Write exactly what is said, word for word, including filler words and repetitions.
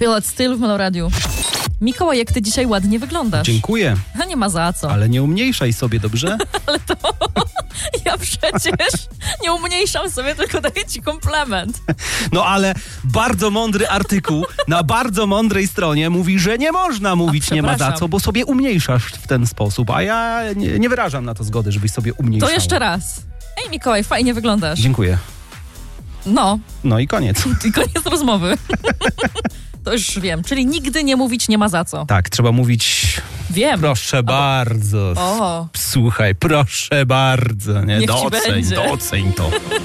Feel It Still w Meloradiu. Mikołaj, jak ty dzisiaj ładnie wyglądasz. Dziękuję. A nie ma za co. Ale nie umniejszaj sobie, dobrze? Ale to ja przecież nie umniejszam sobie, tylko daję ci komplement. No ale bardzo mądry artykuł na bardzo mądrej stronie mówi, że nie można mówić nie ma za co, bo sobie umniejszasz w ten sposób, a ja nie, nie wyrażam na to zgody, żebyś sobie umniejszał. To jeszcze raz. Ej, Mikołaj, fajnie wyglądasz. Dziękuję. No. No i koniec. I koniec rozmowy. To już wiem, czyli nigdy nie mówić nie ma za co. Tak, trzeba mówić... Wiem. Proszę Albo... bardzo. O. Słuchaj, proszę bardzo. Nie? Niech ci Doceń, będzie. doceń to.